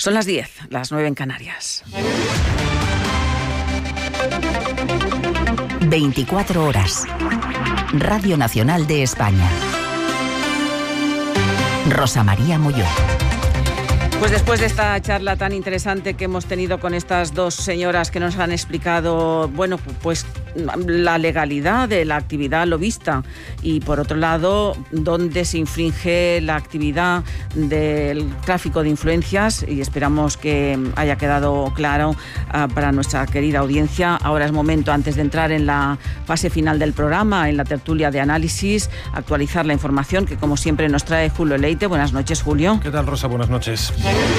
Son las 10, las 9 en Canarias. 24 horas. Radio Nacional de España. Rosa María Molló. Pues después de esta charla tan interesante que hemos tenido con estas dos señoras que nos han explicado, bueno, pues la legalidad de la actividad lobista y, por otro lado, dónde se infringe la actividad del tráfico de influencias, y esperamos que haya quedado claro para nuestra querida audiencia. Ahora es momento, antes de entrar en la fase final del programa, en la tertulia de análisis, actualizar la información que, como siempre, nos trae Julio Leite. Buenas noches, Julio. ¿Qué tal, Rosa? Buenas noches.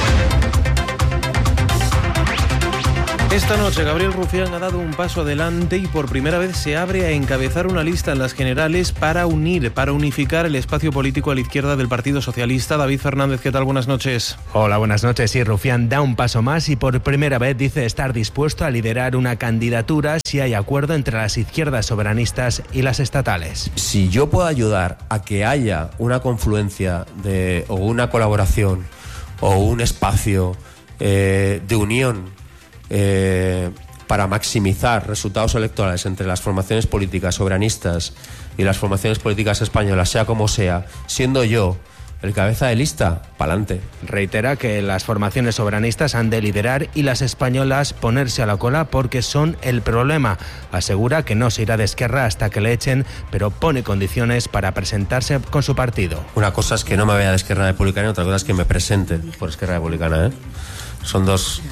Esta noche Gabriel Rufián ha dado un paso adelante y por primera vez se abre a encabezar una lista en las generales para unificar el espacio político a la izquierda del Partido Socialista. David Fernández, ¿qué tal? Buenas noches. Hola, buenas noches. Sí, Rufián da un paso más y por primera vez dice estar dispuesto a liderar una candidatura si hay acuerdo entre las izquierdas soberanistas y las estatales. Si yo puedo ayudar a que haya una confluencia o una colaboración o un espacio de unión para maximizar resultados electorales entre las formaciones políticas soberanistas y las formaciones políticas españolas, sea como sea, siendo yo el cabeza de lista, pa'lante. Reitera que las formaciones soberanistas han de liderar y las españolas ponerse a la cola porque son el problema. Asegura que no se irá de Esquerra hasta que le echen, pero pone condiciones para presentarse con su partido. Una cosa es que no me vaya de Esquerra Republicana y otra cosa es que me presente por Esquerra Republicana, Son dos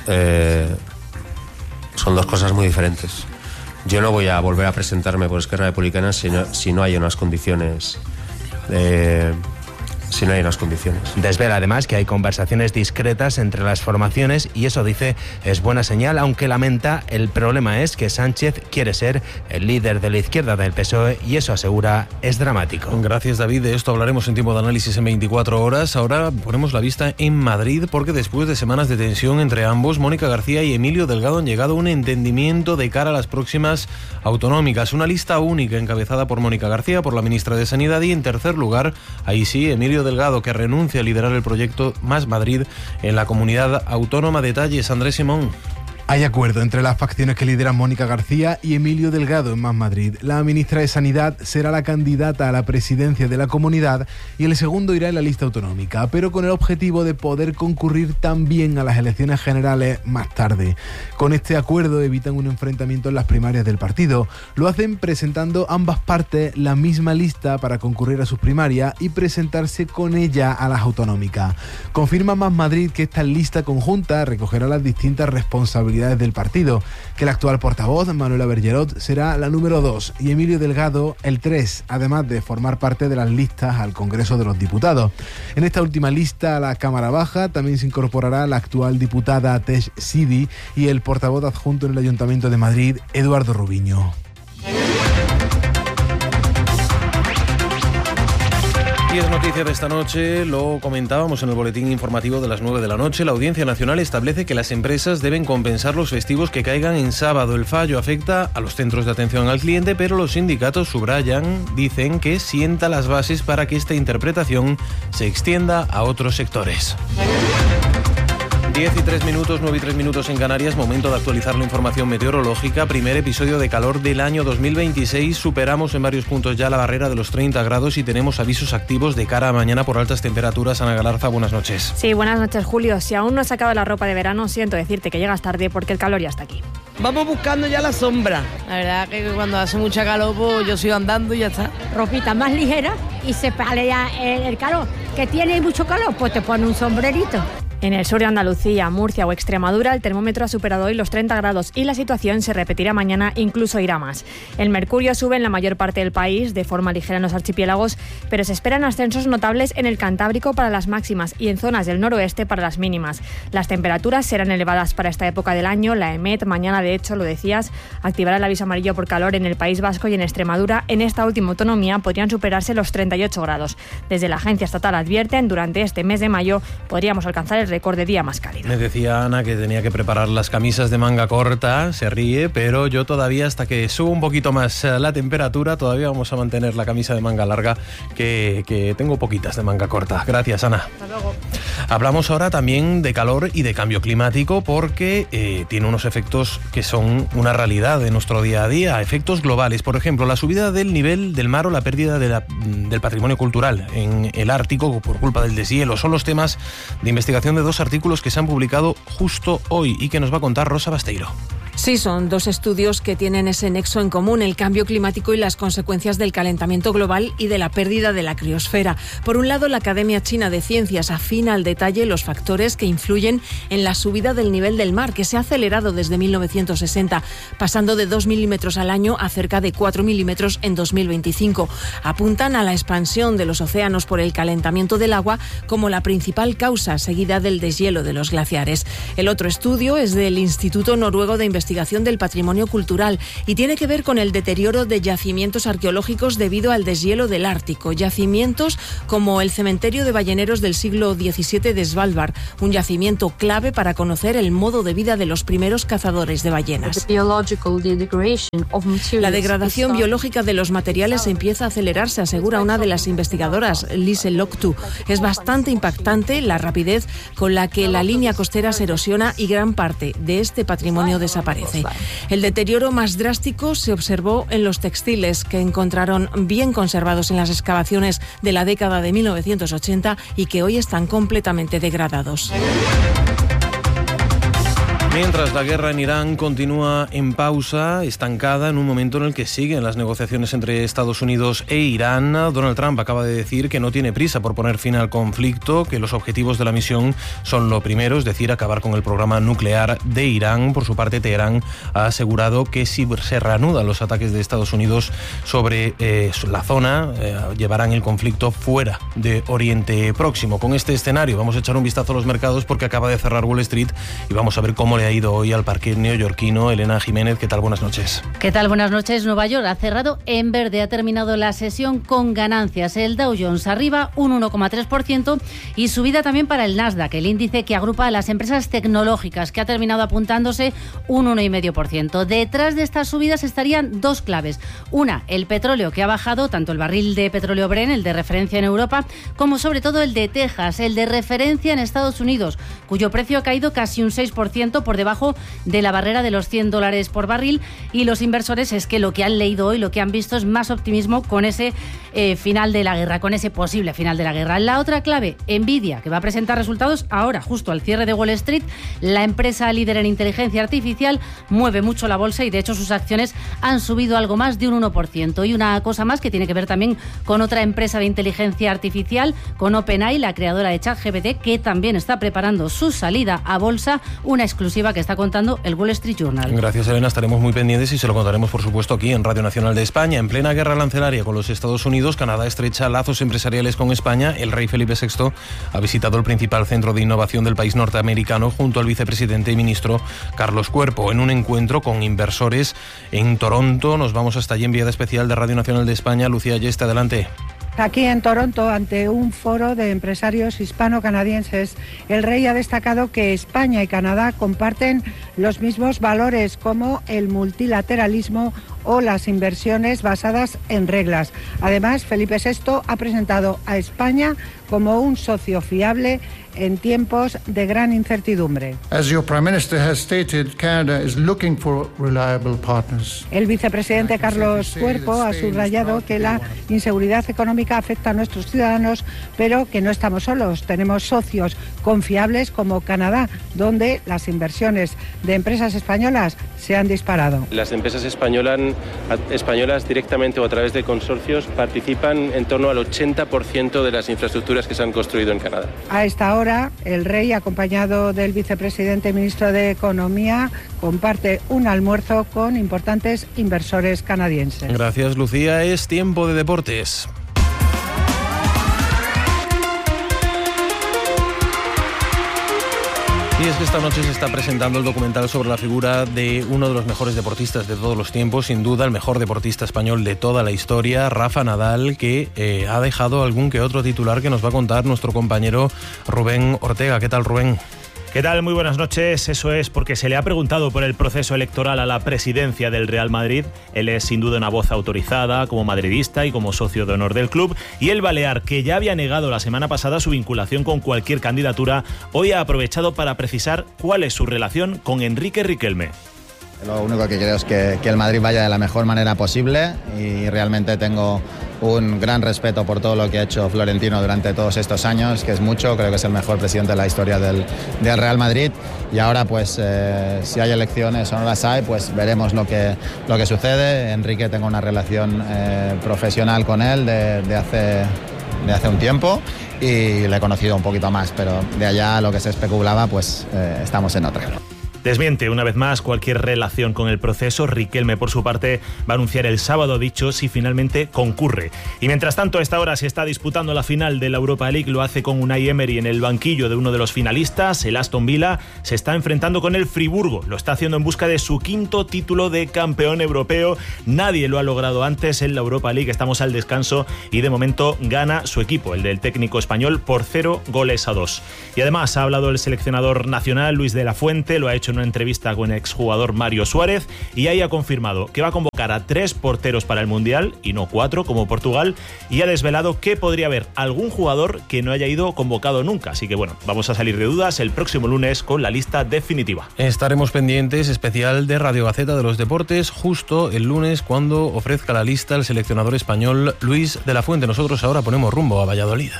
cosas muy diferentes. Yo no voy a volver a presentarme por Esquerra Republicana si no hay unas condiciones. Desvela además que hay conversaciones discretas entre las formaciones y eso, dice, es buena señal, aunque lamenta el problema es que Sánchez quiere ser el líder de la izquierda del PSOE y eso, asegura, es dramático. Gracias, David. De esto hablaremos en tiempo de análisis en 24 horas. Ahora ponemos la vista en Madrid porque después de semanas de tensión entre ambos, Mónica García y Emilio Delgado han llegado a un entendimiento de cara a las próximas autonómicas. Una lista única encabezada por Mónica García, por la ministra de Sanidad, y en tercer lugar, ahí sí, Emilio Delgado, que renuncia a liderar el proyecto Más Madrid en la comunidad autónoma. Detalles, Andrés Simón. Hay acuerdo entre las facciones que lideran Mónica García y Emilio Delgado en Más Madrid. La ministra de Sanidad será la candidata a la presidencia de la comunidad y el segundo irá en la lista autonómica, pero con el objetivo de poder concurrir también a las elecciones generales más tarde. Con este acuerdo evitan un enfrentamiento en las primarias del partido. Lo hacen presentando ambas partes la misma lista para concurrir a sus primarias y presentarse con ella a las autonómicas. Confirma Más Madrid que esta lista conjunta recogerá las distintas responsabilidades del partido, que el actual portavoz, Manuela Bergerot, será la número 2 y Emilio Delgado el 3, además de formar parte de las listas al Congreso de los Diputados. En esta última lista a la Cámara Baja también se incorporará la actual diputada Tesh Sidi y el portavoz adjunto en el Ayuntamiento de Madrid, Eduardo Rubiño. Y es noticia de esta noche, lo comentábamos en el boletín informativo de las 9 de la noche. La Audiencia Nacional establece que las empresas deben compensar los festivos que caigan en sábado. El fallo afecta a los centros de atención al cliente, pero los sindicatos dicen que sienta las bases para que esta interpretación se extienda a otros sectores. 10 y 3 minutos, 9 y 3 minutos en Canarias, momento de actualizar la información meteorológica. Primer episodio de calor del año 2026. Superamos en varios puntos ya la barrera de los 30 grados y tenemos avisos activos de cara a mañana por altas temperaturas. Ana Galarza, buenas noches. Sí, buenas noches, Julio. Si aún no has sacado la ropa de verano, siento decirte que llegas tarde porque el calor ya está aquí. Vamos buscando ya la sombra. La verdad que cuando hace mucha calor, pues yo sigo andando y ya está. Ropita más ligera y se palea el calor. Que tiene mucho calor, pues te pone un sombrerito. En el sur de Andalucía, Murcia o Extremadura, el termómetro ha superado hoy los 30 grados y la situación se repetirá mañana, incluso irá más. El mercurio sube en la mayor parte del país, de forma ligera en los archipiélagos, pero se esperan ascensos notables en el Cantábrico para las máximas y en zonas del noroeste para las mínimas. Las temperaturas serán elevadas para esta época del año. La EMET mañana, de hecho, lo decías, activará el aviso amarillo por calor en el País Vasco y en Extremadura. En esta última autonomía podrían superarse los 38 grados. Desde la Agencia Estatal advierten, durante este mes de mayo podríamos alcanzar el récord de día más cálido. Me decía Ana que tenía que preparar las camisas de manga corta, se ríe, pero yo todavía, hasta que suba un poquito más la temperatura, todavía vamos a mantener la camisa de manga larga, que tengo poquitas de manga corta. Gracias, Ana. Hasta luego. Hablamos ahora también de calor y de cambio climático, porque tiene unos efectos que son una realidad de nuestro día a día, efectos globales. Por ejemplo, la subida del nivel del mar o la pérdida del patrimonio cultural en el Ártico por culpa del deshielo. Son los temas de investigación de 2 artículos que se han publicado justo hoy y que nos va a contar Rosa Basteiro. Sí, son 2 estudios que tienen ese nexo en común, el cambio climático y las consecuencias del calentamiento global y de la pérdida de la criosfera. Por un lado, la Academia China de Ciencias afina al detalle los factores que influyen en la subida del nivel del mar, que se ha acelerado desde 1960, pasando de 2 milímetros al año a cerca de 4 milímetros en 2025. Apuntan a la expansión de los océanos por el calentamiento del agua como la principal causa, seguida del deshielo de los glaciares. El otro estudio es del Instituto Noruego de Investigación del Patrimonio Cultural y tiene que ver con el deterioro de yacimientos arqueológicos debido al deshielo del Ártico. Yacimientos como el cementerio de balleneros del siglo XVII de Svalbard, un yacimiento clave para conocer el modo de vida de los primeros cazadores de ballenas. La degradación biológica de los materiales empieza a acelerarse, asegura una de las investigadoras, Lise Loktu. Es bastante impactante la rapidez con la que la línea costera se erosiona y gran parte de este patrimonio desaparece. El deterioro más drástico se observó en los textiles, que encontraron bien conservados en las excavaciones de la década de 1980 y que hoy están completamente degradados. Mientras la guerra en Irán continúa en pausa, estancada, en un momento en el que siguen las negociaciones entre Estados Unidos e Irán, Donald Trump acaba de decir que no tiene prisa por poner fin al conflicto, que los objetivos de la misión son lo primero, es decir, acabar con el programa nuclear de Irán. Por su parte, Teherán ha asegurado que si se reanudan los ataques de Estados Unidos sobre la zona, llevarán el conflicto fuera de Oriente Próximo. Con este escenario vamos a echar un vistazo a los mercados, porque acaba de cerrar Wall Street y vamos a ver cómo le ha ido hoy al parquet neoyorquino. Elena Jiménez, ¿qué tal? Buenas noches. ¿Qué tal? Buenas noches. Nueva York ha cerrado en verde, ha terminado la sesión con ganancias. El Dow Jones arriba un 1,3% y subida también para el Nasdaq, el índice que agrupa a las empresas tecnológicas, que ha terminado apuntándose un 1,5%. Detrás de estas subidas estarían 2 claves. Una, el petróleo, que ha bajado, tanto el barril de petróleo Brent, el de referencia en Europa, como sobre todo el de Texas, el de referencia en Estados Unidos, cuyo precio ha caído casi un 6% por debajo de la barrera de los $100 por barril, y los inversores es que lo que han leído hoy, lo que han visto es más optimismo con ese final de la guerra, con ese posible final de la guerra. La otra clave, Nvidia, que va a presentar resultados ahora, justo al cierre de Wall Street. La empresa líder en inteligencia artificial mueve mucho la bolsa y de hecho sus acciones han subido algo más de un 1%. Y una cosa más que tiene que ver también con otra empresa de inteligencia artificial, con OpenAI, la creadora de ChatGPT, que también está preparando su salida a bolsa, una exclusiva que está contando el Wall Street Journal. Gracias, Elena. Estaremos muy pendientes y se lo contaremos, por supuesto, aquí en Radio Nacional de España. En plena guerra arancelaria con los Estados Unidos, Canadá estrecha lazos empresariales con España. El rey Felipe VI ha visitado el principal centro de innovación del país norteamericano junto al vicepresidente y ministro Carlos Cuerpo, en un encuentro con inversores en Toronto. Nos vamos hasta allí, enviada especial de Radio Nacional de España, Lucía Ayeste, adelante. Aquí en Toronto, ante un foro de empresarios hispano-canadienses, el rey ha destacado que España y Canadá comparten los mismos valores, como el multilateralismo o las inversiones basadas en reglas. Además, Felipe VI ha presentado a España como un socio fiable en tiempos de gran incertidumbre. As your Prime Minister has stated, Canada is looking for reliable partners. El vicepresidente Carlos Cuerpo ha subrayado que la inseguridad económica afecta a nuestros ciudadanos, pero que no estamos solos. Tenemos socios confiables como Canadá, donde las inversiones de empresas españolas se han disparado. Las empresas españolas directamente o a través de consorcios participan en torno al 80% de las infraestructuras que se han construido en Canadá. A esta hora, el rey, acompañado del vicepresidente y ministro de Economía, comparte un almuerzo con importantes inversores canadienses. Gracias, Lucía. Es tiempo de deportes. Y es que esta noche se está presentando el documental sobre la figura de uno de los mejores deportistas de todos los tiempos, sin duda el mejor deportista español de toda la historia, Rafa Nadal, que ha dejado algún que otro titular que nos va a contar nuestro compañero Rubén Ortega. ¿Qué tal, Rubén? ¿Qué tal? Muy buenas noches. Eso es porque se le ha preguntado por el proceso electoral a la presidencia del Real Madrid. Él es sin duda una voz autorizada como madridista y como socio de honor del club. Y el balear, que ya había negado la semana pasada su vinculación con cualquier candidatura, hoy ha aprovechado para precisar cuál es su relación con Enrique Riquelme. Lo único que quiero es que el Madrid vaya de la mejor manera posible y realmente tengo un gran respeto por todo lo que ha hecho Florentino durante todos estos años, que es mucho, creo que es el mejor presidente de la historia del Real Madrid y ahora pues si hay elecciones o no las hay, pues veremos lo que sucede. Enrique, tengo una relación profesional con él de hace un tiempo y le he conocido un poquito más, pero de allá a lo que se especulaba pues estamos en otra. Desmiente una vez más cualquier relación con el proceso. Riquelme, por su parte, va a anunciar el sábado dicho si finalmente concurre. Y mientras tanto, a esta hora se está disputando la final de la Europa League. Lo hace con Unai Emery en el banquillo de uno de los finalistas. El Aston Villa se está enfrentando con el Friburgo. Lo está haciendo en busca de su quinto título de campeón europeo. Nadie lo ha logrado antes en la Europa League. Estamos al descanso y de momento gana su equipo, el del técnico español, por 0-2. Y además ha hablado el seleccionador nacional, Luis de la Fuente. Lo ha hecho en una entrevista con el exjugador Mario Suárez y ahí ha confirmado que va a convocar a 3 porteros para el Mundial y no 4 como Portugal, y ha desvelado que podría haber algún jugador que no haya ido convocado nunca. Así que bueno, vamos a salir de dudas el próximo lunes con la lista definitiva. Estaremos pendientes, especial de Radio Gaceta de los Deportes, justo el lunes cuando ofrezca la lista el seleccionador español Luis de la Fuente. Nosotros ahora ponemos rumbo a Valladolid.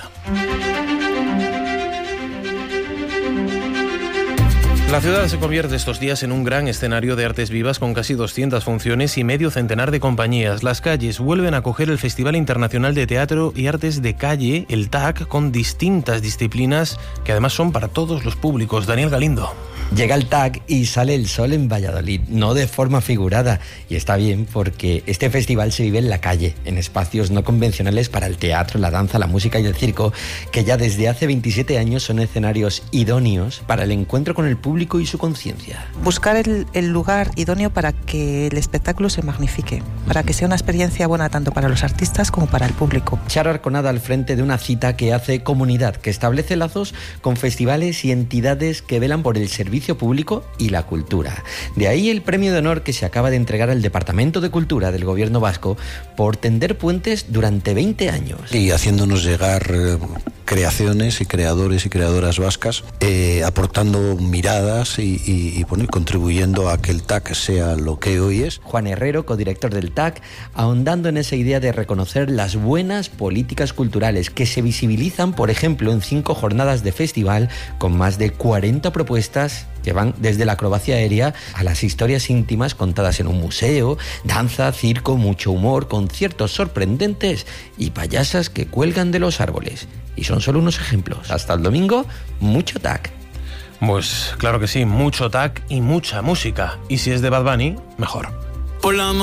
La ciudad se convierte estos días en un gran escenario de artes vivas con casi 200 funciones y medio centenar de compañías. Las calles vuelven a acoger el Festival Internacional de Teatro y Artes de Calle, el TAC, con distintas disciplinas que además son para todos los públicos. Daniel Galindo. Llega el TAC y sale el sol en Valladolid, no de forma figurada, y está bien porque este festival se vive en la calle, en espacios no convencionales para el teatro, la danza, la música y el circo, que ya desde hace 27 años son escenarios idóneos para el encuentro con el público y su conciencia. Buscar el lugar idóneo para que el espectáculo se magnifique, para que sea una experiencia buena tanto para los artistas como para el público. Charo Arconada al frente de una cita que hace comunidad, que establece lazos con festivales y entidades que velan por el servicio público y la cultura. De ahí el premio de honor que se acaba de entregar al Departamento de Cultura del Gobierno vasco por tender puentes durante 20 años. Y haciéndonos llegar creaciones y creadores y creadoras vascas, aportando miradas y contribuyendo a que el TAC sea lo que hoy es. Juan Herrero, codirector del TAC, ahondando en esa idea de reconocer las buenas políticas culturales que se visibilizan, por ejemplo, en 5 jornadas de festival con más de 40 propuestas que van desde la acrobacia aérea a las historias íntimas contadas en un museo, danza, circo, mucho humor, conciertos sorprendentes y payasas que cuelgan de los árboles. Y son solo unos ejemplos. Hasta el domingo, mucho TAC. Pues claro que sí, mucho TAC y mucha música. Y si es de Bad Bunny, mejor.